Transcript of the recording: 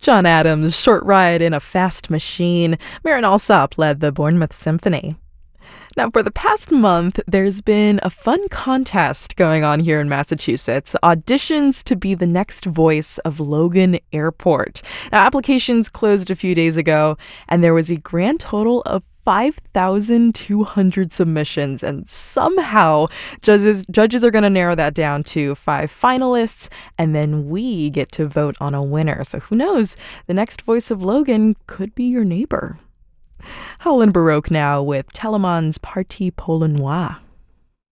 John Adams' Short Ride in a Fast Machine. Marin Alsop led the Bournemouth Symphony. Now, for the past month, there's been a fun contest going on here in Massachusetts. Auditions to be the next voice of Logan Airport. Now, applications closed a few days ago, and there was a grand total of 5,200 submissions, and somehow judges are going to narrow that down to 5 finalists, and then we get to vote on a winner. So who knows? The next voice of Logan could be your neighbor. Howlin' Baroque now with Telemann's Partie Polonoise.